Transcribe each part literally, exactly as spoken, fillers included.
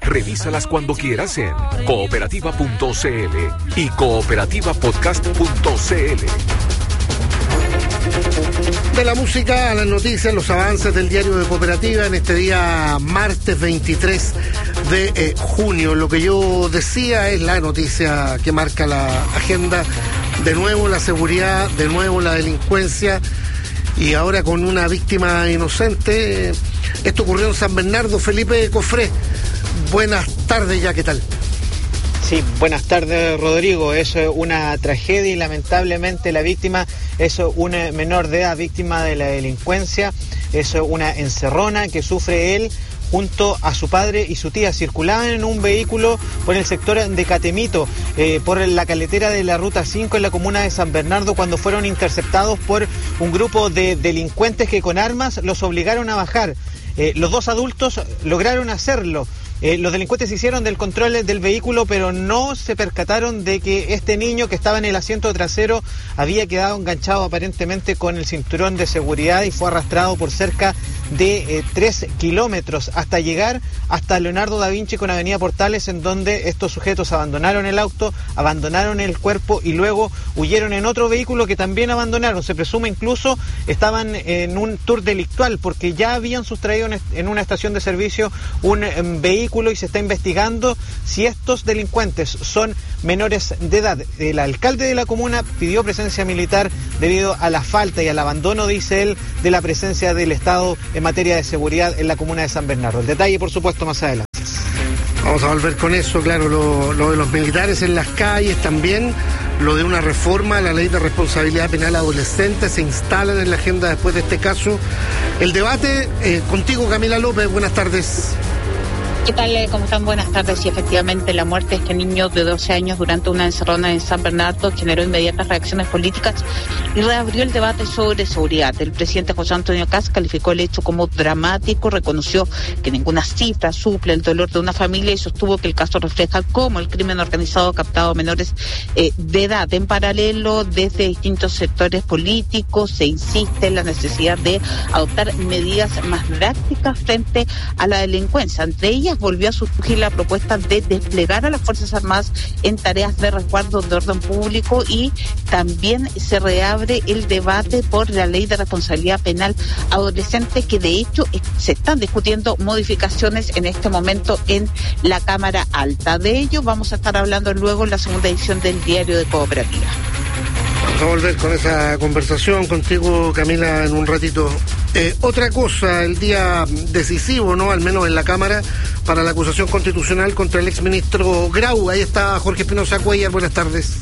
Revísalas cuando quieras en cooperativa punto c l y cooperativa podcast punto c l. De la música a las noticias, los avances del diario de Cooperativa en este día martes veintitrés de eh, junio. Lo que yo decía es la noticia que marca la agenda. De nuevo la seguridad, de nuevo la delincuencia y ahora con una víctima inocente. Esto ocurrió en San Bernardo. Felipe Cofré, buenas tardes ya, ¿qué tal? Sí, buenas tardes, Rodrigo. Es una tragedia y lamentablemente la víctima es una menor de edad, víctima de la delincuencia. Es una encerrona que sufre él junto a su padre y su tía. Circulaban en un vehículo por el sector de Catemito, eh, por la carretera de la Ruta cinco en la comuna de San Bernardo, cuando fueron interceptados por un grupo de delincuentes que con armas los obligaron a bajar. Eh, los dos adultos lograron hacerlo. Eh, los delincuentes hicieron del control del vehículo, pero no se percataron de que este niño que estaba en el asiento trasero había quedado enganchado aparentemente con el cinturón de seguridad y fue arrastrado por cerca de eh, tres kilómetros hasta llegar hasta Leonardo da Vinci con Avenida Portales, en donde estos sujetos abandonaron el auto, abandonaron el cuerpo y luego huyeron en otro vehículo que también abandonaron. Se presume incluso estaban en un tour delictual porque ya habían sustraído en una estación de servicio un eh, vehículo y se está investigando si estos delincuentes son menores de edad. El alcalde de la comuna pidió presencia militar debido a la falta y al abandono, dice él, de la presencia del Estado en materia de seguridad en la comuna de San Bernardo. El detalle, por supuesto, más adelante. Vamos a volver con eso, claro, lo, lo de los militares en las calles también, lo de una reforma a la ley de responsabilidad penal adolescente se instala en la agenda después de este caso. El debate, eh, contigo, Camila López, buenas tardes. ¿Qué tal? ¿Cómo están? Buenas tardes. Y efectivamente la muerte de este niño de doce años durante una encerrona en San Bernardo generó inmediatas reacciones políticas y reabrió el debate sobre seguridad. El presidente José Antonio Kast calificó el hecho como dramático, reconoció que ninguna cifra suple el dolor de una familia y sostuvo que el caso refleja cómo el crimen organizado ha captado a menores eh, de edad. En paralelo, desde distintos sectores políticos se insiste en la necesidad de adoptar medidas más drásticas frente a la delincuencia. Entre ellas volvió a surgir la propuesta de desplegar a las Fuerzas Armadas en tareas de resguardo de orden público y también se reabre el debate por la ley de responsabilidad penal adolescente, que de hecho se están discutiendo modificaciones en este momento en la Cámara Alta. De ello vamos a estar hablando luego en la segunda edición del Diario de Cooperativa. Vamos a volver con esa conversación contigo, Camila, en un ratito. Eh, otra cosa, el día decisivo, ¿no? Al menos en la Cámara, para la acusación constitucional contra el exministro Grau. Ahí está Jorge Espinosa Cuellar, buenas tardes.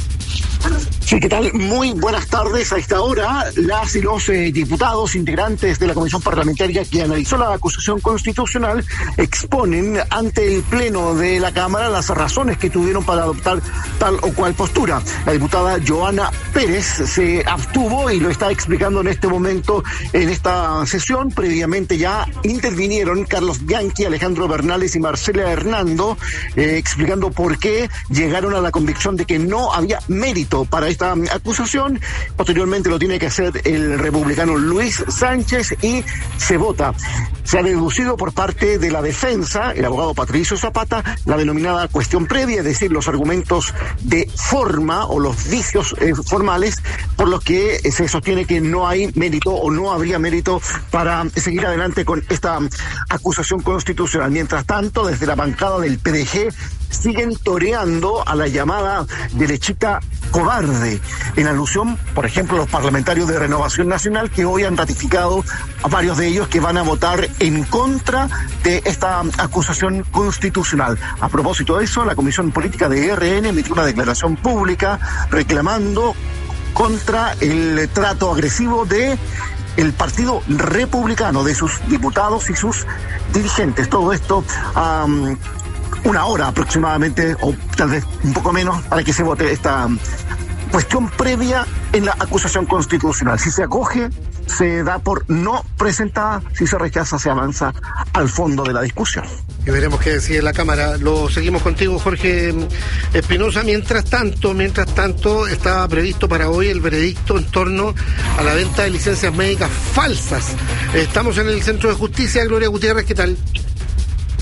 Sí, ¿qué tal? Muy buenas tardes. A esta hora, las y los eh, diputados integrantes de la Comisión Parlamentaria que analizó la acusación constitucional exponen ante el Pleno de la Cámara las razones que tuvieron para adoptar tal o cual postura. La diputada Joana Pérez se abstuvo y lo está explicando en este momento en esta sesión. Previamente ya intervinieron Carlos Bianchi, Alejandro Bernales y Marcela Hernando, eh, explicando por qué llegaron a la convicción de que no había mérito para esta acusación. Posteriormente lo tiene que hacer el republicano Luis Sánchez y se vota. Se ha deducido por parte de la defensa, el abogado Patricio Zapata, la denominada cuestión previa, es decir, los argumentos de forma o los vicios eh, formales por los que se sostiene que no hay mérito o no habría mérito para seguir adelante con esta acusación constitucional. Mientras tanto, desde la bancada del P D G siguen toreando a la llamada derechita cobarde, en alusión, por ejemplo, a los parlamentarios de Renovación Nacional que hoy han ratificado a varios de ellos que van a votar en contra de esta acusación constitucional. A propósito de eso, la Comisión Política de R N emitió una declaración pública reclamando contra el trato agresivo de el Partido Republicano, de sus diputados y sus dirigentes. Todo esto a um, una hora aproximadamente, o tal vez un poco menos, para que se vote esta um, cuestión previa en la acusación constitucional. Si se acoge, se da por no presentada; si se rechaza, se avanza al fondo de la discusión. Y veremos qué decide la Cámara. Lo seguimos contigo, Jorge Espinosa. Mientras tanto, mientras tanto, estaba previsto para hoy el veredicto en torno a la venta de licencias médicas falsas. Estamos en el Centro de Justicia. Gloria Gutiérrez, ¿qué tal?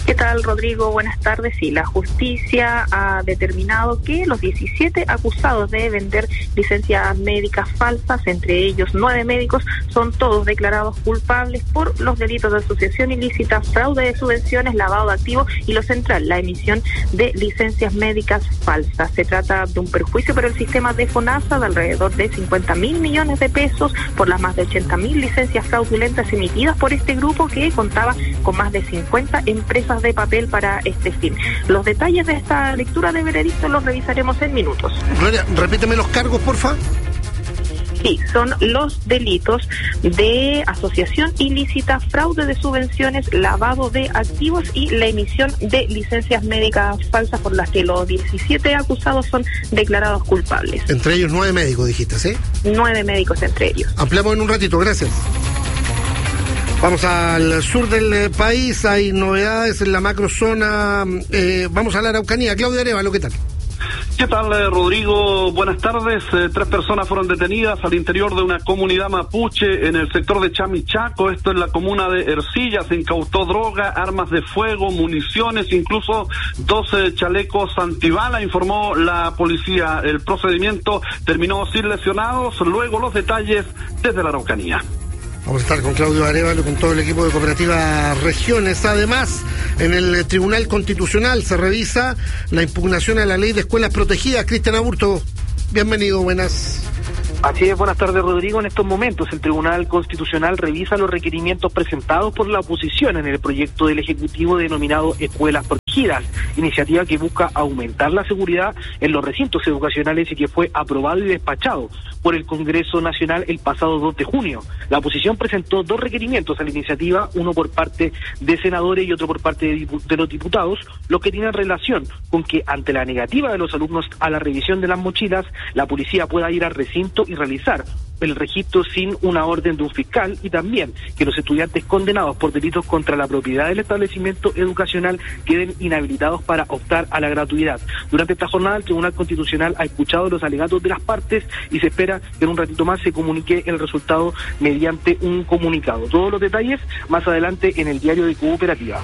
¿Qué tal, Rodrigo? Buenas tardes. Sí, la justicia ha determinado que los diecisiete acusados de vender licencias médicas falsas, entre ellos nueve médicos, son todos declarados culpables por los delitos de asociación ilícita, fraude de subvenciones, lavado de activos y lo central, la emisión de licencias médicas falsas. Se trata de un perjuicio para el sistema de FONASA de alrededor de cincuenta mil millones de pesos por las más de ochenta mil licencias fraudulentas emitidas por este grupo que contaba con más de cincuenta empresas de papel para este fin. Los detalles de esta lectura de veredicto los revisaremos en minutos. Gloria, repíteme los cargos, porfa. Sí, son los delitos de asociación ilícita, fraude de subvenciones, lavado de activos y la emisión de licencias médicas falsas por las que los diecisiete acusados son declarados culpables. Entre ellos nueve médicos, dijiste, ¿sí? Nueve médicos entre ellos. Ampliamos en un ratito, gracias. Vamos al sur del país, hay novedades en la macrozona. Eh, vamos a la Araucanía. Claudio Arevalo, ¿qué tal? ¿Qué tal, eh, Rodrigo? Buenas tardes. Eh, tres personas fueron detenidas al interior de una comunidad mapuche en el sector de Chamichaco. Esto en la comuna de Ercilla. Se incautó droga, armas de fuego, municiones, incluso doce chalecos antibala, informó la policía. El procedimiento terminó sin lesionados. Luego los detalles desde la Araucanía. Vamos a estar con Claudio Arevalo, con todo el equipo de Cooperativa Regiones. Además, en el Tribunal Constitucional se revisa la impugnación a la ley de escuelas protegidas. Cristian Aburto, bienvenido, buenas. Así es, buenas tardes, Rodrigo. En estos momentos el Tribunal Constitucional revisa los requerimientos presentados por la oposición en el proyecto del Ejecutivo denominado Escuelas Protegidas, iniciativa que busca aumentar la seguridad en los recintos educacionales y que fue aprobado y despachado por el Congreso Nacional el pasado dos de junio. La oposición presentó dos requerimientos a la iniciativa, uno por parte de senadores y otro por parte de, dipu- de los diputados, los que tienen relación con que ante la negativa de los alumnos a la revisión de las mochilas, la policía pueda ir al recinto y realizar el registro sin una orden de un fiscal, y también que los estudiantes condenados por delitos contra la propiedad del establecimiento educacional queden inhabilitados para optar a la gratuidad. Durante esta jornada el Tribunal Constitucional ha escuchado los alegatos de las partes y se espera que en un ratito más se comunique el resultado mediante un comunicado. Todos los detalles más adelante en el diario de Cooperativa.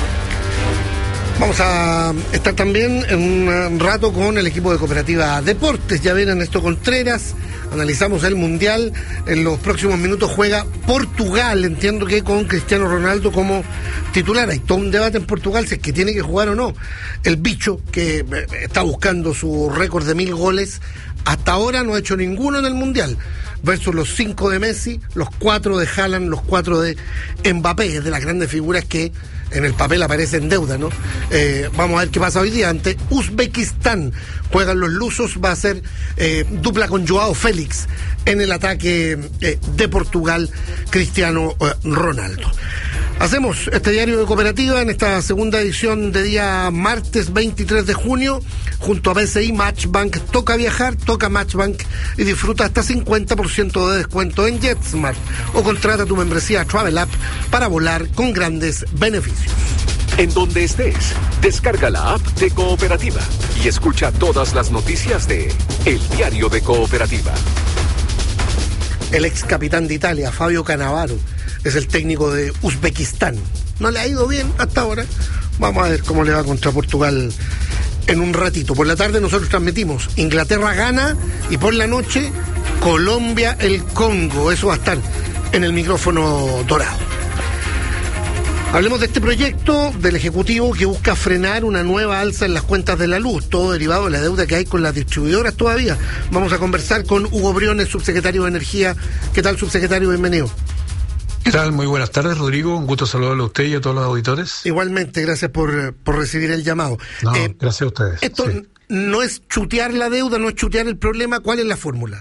Vamos a estar también en un rato con el equipo de Cooperativa Deportes. Ya ven, Ernesto Contreras, analizamos el Mundial. En los próximos minutos juega Portugal, entiendo que con Cristiano Ronaldo como titular. Hay todo un debate en Portugal si es que tiene que jugar o no. El bicho, que está buscando su récord de mil goles, hasta ahora no ha hecho ninguno en el Mundial, versus los cinco de Messi, los cuatro de Haaland, los cuatro de Mbappé. Es de las grandes figuras que en el papel aparece en deuda, ¿no? Eh, vamos a ver qué pasa hoy día. Ante Uzbekistán juegan los lusos, va a ser eh, dupla con Joao Félix en el ataque eh, de Portugal, Cristiano eh, Ronaldo. Hacemos este diario de Cooperativa en esta segunda edición de día martes veintitrés de junio, junto a B C I Matchbank. Toca viajar, toca Matchbank y disfruta hasta cincuenta por ciento de descuento en JetSmart o contrata tu membresía Travel App para volar con grandes beneficios. En donde estés, descarga la app de Cooperativa y escucha todas las noticias de El Diario de Cooperativa. El ex capitán de Italia, Fabio Cannavaro, es el técnico de Uzbekistán. No le ha ido bien hasta ahora. Vamos a ver cómo le va contra Portugal en un ratito. Por la tarde nosotros transmitimos Inglaterra gana y por la noche Colombia el Congo. Eso va a estar en el micrófono dorado. Hablemos de este proyecto del Ejecutivo que busca frenar una nueva alza en las cuentas de la luz, todo derivado de la deuda que hay con las distribuidoras todavía. Vamos a conversar con Hugo Briones, subsecretario de Energía. ¿Qué tal, subsecretario? Bienvenido. ¿Qué tal? Muy buenas tardes, Rodrigo. Un gusto saludarlo a usted y a todos los auditores. Igualmente, gracias por, por recibir el llamado. No, eh, gracias a ustedes. Esto sí. no es chutear la deuda, no es chutear el problema. ¿Cuál es la fórmula?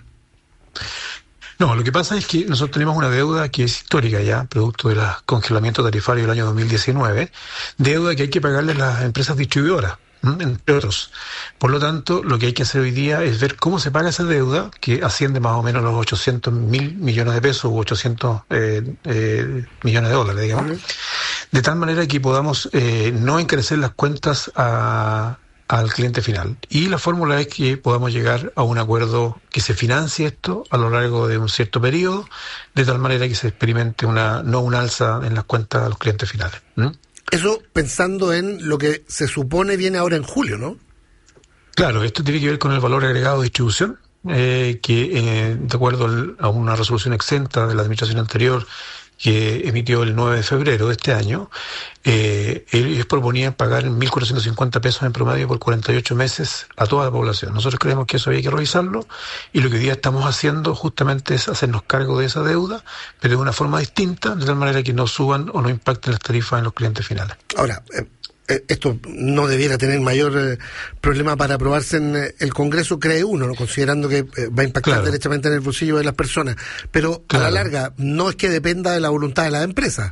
No, lo que pasa es que nosotros tenemos una deuda que es histórica ya, producto del congelamiento tarifario del año dos mil diecinueve, deuda que hay que pagarle a las empresas distribuidoras, ¿m? entre otros. Por lo tanto, lo que hay que hacer hoy día es ver cómo se paga esa deuda, que asciende más o menos a los ochocientos mil millones de pesos u ochocientos eh, eh, millones de dólares, digamos, uh-huh. de tal manera que podamos eh, no encarecer las cuentas a... al cliente final. Y la fórmula es que podamos llegar a un acuerdo que se financie esto a lo largo de un cierto periodo, de tal manera que se experimente una no un alza en las cuentas de los clientes finales. ¿Mm? Eso pensando en lo que se supone viene ahora en julio, ¿no? Claro, esto tiene que ver con el valor agregado de distribución, eh, que eh, de acuerdo a una resolución exenta de la administración anterior que emitió el nueve de febrero de este año, eh, ellos proponían pagar mil cuatrocientos cincuenta pesos en promedio por cuarenta y ocho meses a toda la población. Nosotros creemos que eso había que revisarlo y lo que hoy día estamos haciendo justamente es hacernos cargo de esa deuda, pero de una forma distinta, de tal manera que no suban o no impacten las tarifas en los clientes finales. Ahora, eh, esto no debiera tener mayor eh, problema para aprobarse en eh, el Congreso, cree uno, ¿no? Considerando que eh, va a impactar claro. derechamente en el bolsillo de las personas. Pero claro. a la larga, no es que dependa de la voluntad de las empresas.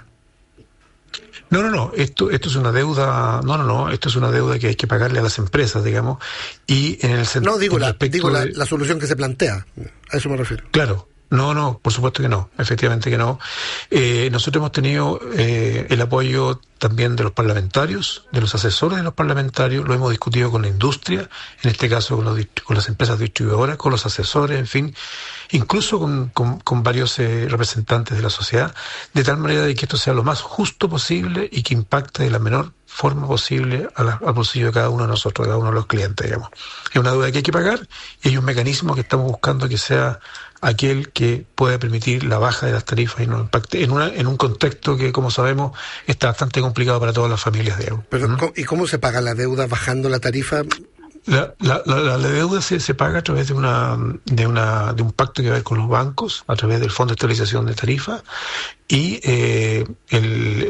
No, no, no, esto esto es una deuda, no, no, no, esto es una deuda que hay que pagarle a las empresas, digamos, y en el sentido... No, digo, la, digo de... la, la solución que se plantea, a eso me refiero. Claro. No, no, por supuesto que no, efectivamente que no. Eh, nosotros hemos tenido eh, el apoyo también de los parlamentarios, de los asesores de los parlamentarios, lo hemos discutido con la industria, en este caso con, los, con las empresas distribuidoras, con los asesores, en fin, incluso con, con, con varios eh, representantes de la sociedad, de tal manera de que esto sea lo más justo posible y que impacte de la menor forma posible a la, al bolsillo de cada uno de nosotros, de cada uno de los clientes, digamos. Es una deuda que hay que pagar y hay un mecanismo que estamos buscando que sea aquel que pueda permitir la baja de las tarifas y no impacte en una en un contexto que, como sabemos, está bastante complicado para todas las familias, digamos. Pero, ¿Mm? ¿Y cómo se paga la deuda bajando la tarifa? La, la, la, la deuda se, se paga a través de una de una de un pacto que va a ver con los bancos, a través del Fondo de Estabilización de Tarifas, y eh, el,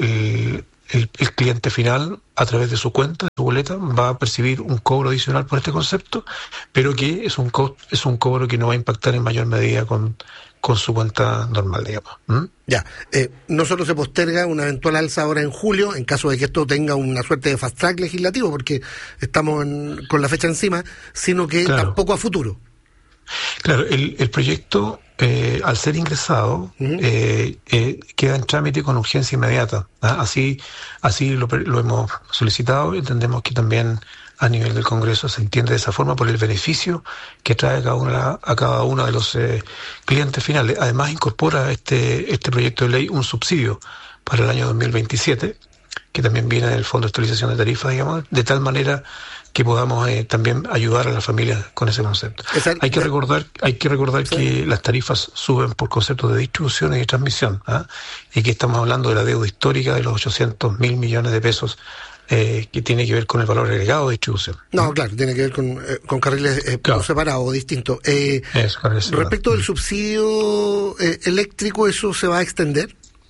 el El, el cliente final, a través de su cuenta, de su boleta, va a percibir un cobro adicional por este concepto, pero que es un co- es un cobro que no va a impactar en mayor medida con, con su cuenta normal, digamos. ¿Mm? Ya, eh, no solo se posterga una eventual alza ahora en julio, en caso de que esto tenga una suerte de fast track legislativo, porque estamos en, con la fecha encima, sino que claro. tampoco a futuro. Claro, el, el proyecto, eh, al ser ingresado, uh-huh. eh, eh, queda en trámite con urgencia inmediata. ¿ah? Así así lo, lo hemos solicitado y entendemos que también a nivel del Congreso se entiende de esa forma por el beneficio que trae a cada una, a cada uno de los eh, clientes finales. Además, incorpora este, este proyecto de ley un subsidio para el año dos mil veintisiete, que también viene del Fondo de Estabilización de Tarifas, digamos, de tal manera que podamos eh, también ayudar a las familias con ese concepto. Esa, hay que recordar, hay que recordar sí. que las tarifas suben por conceptos de distribución y de transmisión, ¿ah? y que estamos hablando de la deuda histórica de los ochocientos mil millones de pesos eh, que tiene que ver con el valor agregado de distribución. No, claro, tiene que ver con, eh, con carriles eh, claro. separados o distintos. Eh, eso, carriles separados. Respecto del subsidio eh, eléctrico, ¿eso se va a extender?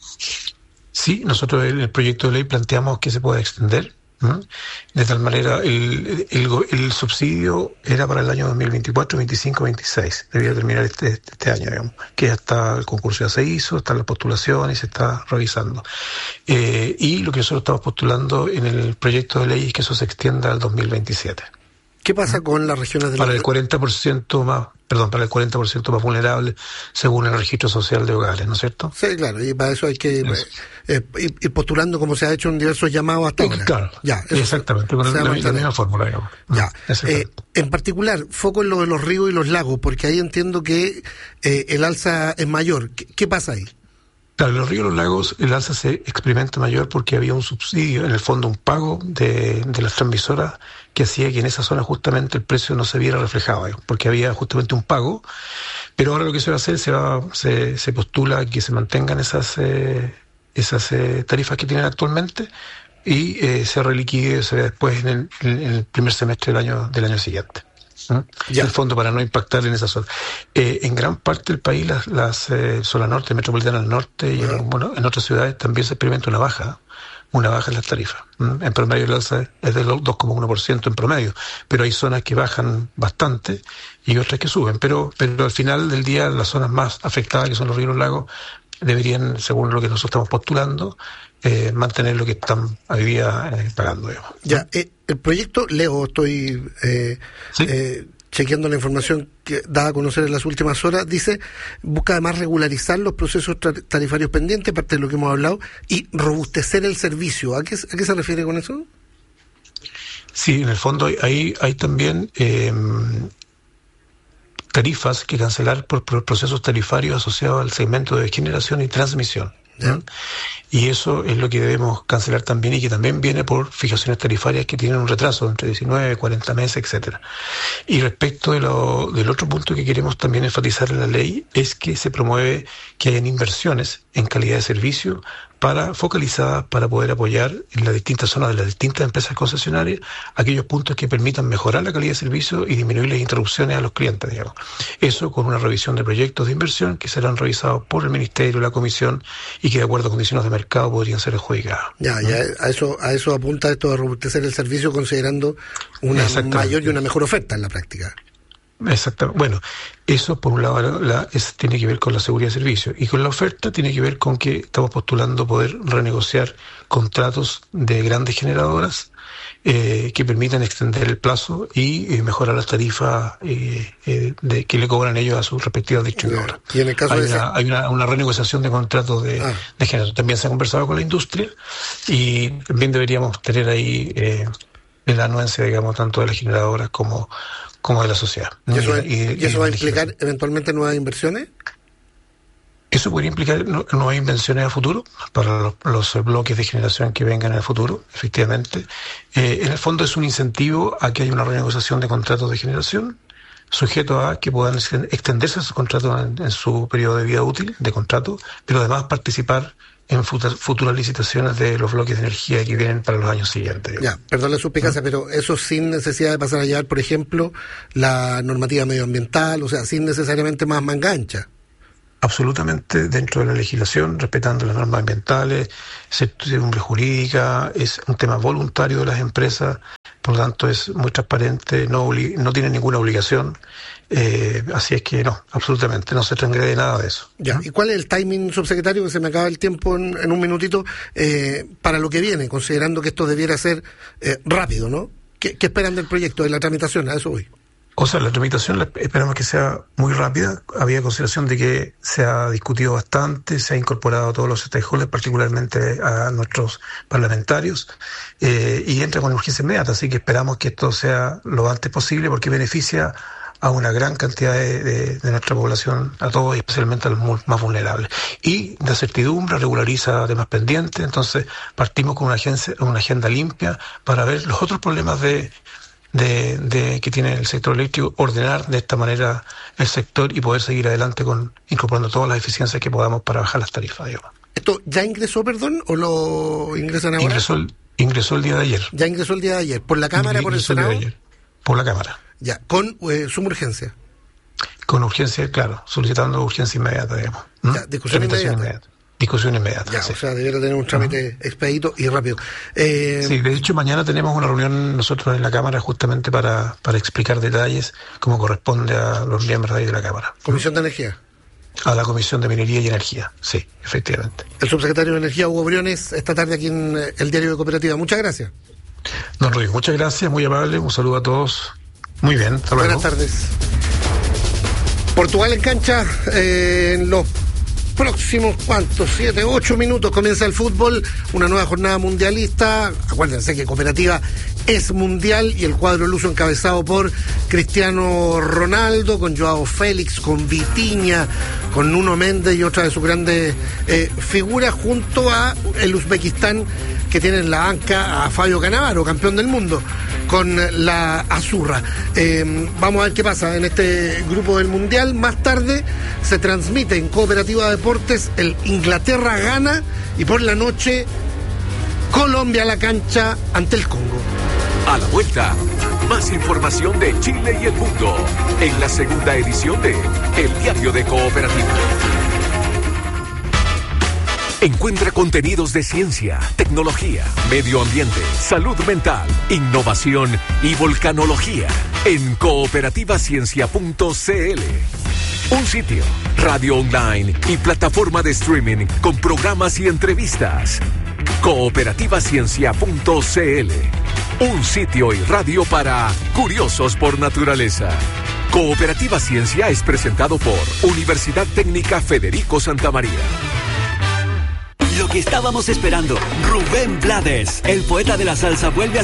Sí, nosotros en el proyecto de ley planteamos que se pueda extender. ¿Mm? De tal manera, el, el, el subsidio era para el año dos mil veinticuatro, veinticinco, veintiséis. Debía terminar este, este año, digamos. Que ya está, el concurso ya se hizo, está la postulación y se está revisando. Eh, y lo que nosotros estamos postulando en el proyecto de ley es que eso se extienda al dos mil veintisiete. ¿Qué pasa con las regiones de la... Para el cuarenta por ciento más, perdón, para el cuarenta por ciento más vulnerable según el registro social de hogares, ¿no es cierto? Sí, claro, y para eso hay que eso. Eh, ir, ir postulando como se ha hecho en diversos llamados hasta ahora. Claro, ya, exactamente, con la, la, la misma fórmula, digamos. Ya, eh, en particular, foco en lo de los ríos y los lagos, porque ahí entiendo que eh, el alza es mayor. ¿Qué, qué pasa ahí? Claro, en los ríos y los lagos el alza se experimenta mayor porque había un subsidio, en el fondo un pago de, de las transmisoras que hacía que en esa zona justamente el precio no se viera reflejado, porque había justamente un pago, pero ahora lo que se va a hacer, se va, se, se postula que se mantengan esas eh, esas eh, tarifas que tienen actualmente y eh, se reliquide se después en el, en el primer semestre del año del año siguiente. ¿Mm? Ya. El fondo para no impactar en esa zona. Eh, en gran parte del país, las, las eh, zona norte, metropolitana del norte y uh-huh. en, bueno, en otras ciudades también se experimenta una baja, una baja en las tarifas. ¿Mm? En promedio el alza es del dos coma uno por ciento en promedio, pero hay zonas que bajan bastante y otras que suben, pero, pero al final del día las zonas más afectadas, que son los ríos y los lagos, deberían, según lo que nosotros estamos postulando, eh, mantener lo que están hoy día eh, pagando. Digamos. Ya, eh, el proyecto, leo, estoy eh, ¿Sí? eh, chequeando la información que dada a conocer en las últimas horas, dice, busca además regularizar los procesos tarifarios pendientes, parte de lo que hemos hablado, y robustecer el servicio. ¿A qué, a qué se refiere con eso? Sí, en el fondo hay, hay, hay también... Eh, tarifas que cancelar por, por procesos tarifarios asociados al segmento de generación y transmisión. ¿Mm? Y eso es lo que debemos cancelar también, y que también viene por fijaciones tarifarias que tienen un retraso entre diecinueve, cuarenta meses, etcétera. Y respecto de lo, del otro punto que queremos también enfatizar en la ley, es que se promueve que hayan inversiones en calidad de servicio para focalizadas para poder apoyar en las distintas zonas de las distintas empresas concesionarias aquellos puntos que permitan mejorar la calidad de servicio y disminuir las interrupciones a los clientes, digamos. Eso con una revisión de proyectos de inversión que serán revisados por el Ministerio, la Comisión, y que de acuerdo a condiciones de mercado podrían ser adjudicados. Ya, ya, a eso, a eso apunta esto de robustecer el servicio considerando una mayor y una mejor oferta en la práctica. Exactamente. Bueno, eso por un lado la, la, es, tiene que ver con la seguridad de servicio, y con la oferta tiene que ver con que estamos postulando poder renegociar contratos de grandes generadoras eh, que permitan extender el plazo y eh, mejorar las tarifas eh, eh, de que le cobran ellos a sus respectivas distribuidoras. Y en el caso hay de una, esa... hay una, una renegociación de contratos de, ah. de generación. También se ha conversado con la industria, y también deberíamos tener ahí eh, la anuencia, digamos, tanto de las generadoras como como de la sociedad. ¿Y eso, y, y, ¿y eso va a implicar eventualmente nuevas inversiones? Eso podría implicar nuevas inversiones a futuro para los, los bloques de generación que vengan en el futuro, efectivamente. Eh, en el fondo es un incentivo a que haya una renegociación de contratos de generación, sujeto a que puedan extenderse esos contratos en, en su periodo de vida útil de contrato, pero además participar en futuras licitaciones de los bloques de energía que vienen para los años siguientes. Digamos. Ya, perdón la suspicacia, ¿Ah? Pero eso sin necesidad de pasar a llevar, por ejemplo, la normativa medioambiental, o sea, sin necesariamente más manga ancha. Absolutamente dentro de la legislación, respetando las normas ambientales, certidumbre jurídica, es un tema voluntario de las empresas, por lo tanto es muy transparente, no, obli- no tiene ninguna obligación. Eh, así es que no, absolutamente, no se transgrede nada de eso. Ya. ¿Y cuál es el timing, subsecretario, que se me acaba el tiempo en, en un minutito, eh, para lo que viene, considerando que esto debiera ser eh, rápido, ¿no? ¿Qué, ¿Qué esperan del proyecto, de la tramitación? A eso voy. O sea, la tramitación la esperamos que sea muy rápida. Había consideración de que se ha discutido bastante, se ha incorporado a todos los stakeholders, particularmente a nuestros parlamentarios, eh, y entra con urgencia inmediata, así que esperamos que esto sea lo antes posible, porque beneficia a una gran cantidad de, de, de nuestra población, a todos, y especialmente a los más vulnerables. Y da certidumbre, regulariza temas pendientes, entonces partimos con una, agencia, una agenda limpia para ver los otros problemas de, de, de que tiene el sector eléctrico, ordenar de esta manera el sector y poder seguir adelante con incorporando todas las eficiencias que podamos para bajar las tarifas, digamos. ¿Esto ya ingresó, perdón, o lo ingresan ahora? Ingresó el, ingresó el día de ayer. Ya ingresó el día de ayer. ¿Por la Cámara, por el Senado? El día de ayer. Por la Cámara. Ya, con eh, suma urgencia. Con urgencia, claro, solicitando urgencia inmediata, digamos. ¿Mm? Ya, discusión inmediata. inmediata. Discusión inmediata. Ya, sí. O sea, debiera tener un trámite uh-huh. expedito y rápido. Eh... Sí, de hecho mañana tenemos una reunión nosotros en la Cámara justamente para, para explicar detalles como corresponde a los miembros de ahí de la Cámara. ¿Comisión de Energía? A la Comisión de Minería y Energía, sí, efectivamente. El subsecretario de Energía, Hugo Briones, esta tarde aquí en el Diario de Cooperativa. Muchas gracias. Don Rodrigo, muchas gracias, muy amable, un saludo a todos. Muy bien, hasta luego. Buenas tardes. Portugal en cancha, eh, en los próximos, ¿cuántos? Siete, ocho minutos comienza el fútbol, una nueva jornada mundialista. Acuérdense que Cooperativa es mundial y el cuadro luso encabezado por Cristiano Ronaldo, con Joao Félix, con Vitinha, con Nuno Méndez y otra de sus grandes eh, figuras, junto a el Uzbekistán, que tiene en la banca a Fabio Cannavaro, campeón del mundo, con la Azurra. Eh, vamos a ver qué pasa en este grupo del Mundial. Más tarde se transmite en Cooperativa Deportes el Inglaterra-Ghana y por la noche Colombia a la cancha ante el Congo. A la vuelta, más información de Chile y el mundo en la segunda edición de El Diario de Cooperativa. Encuentra contenidos de ciencia, tecnología, medio ambiente, salud mental, innovación y volcanología en cooperativa ciencia punto c l. Un sitio, radio online y plataforma de streaming con programas y entrevistas. cooperativa ciencia punto c l. Un sitio y radio para curiosos por naturaleza. Cooperativa Ciencia es presentado por Universidad Técnica Federico Santa María. Lo que estábamos esperando, Rubén Blades, el poeta de la salsa, vuelve a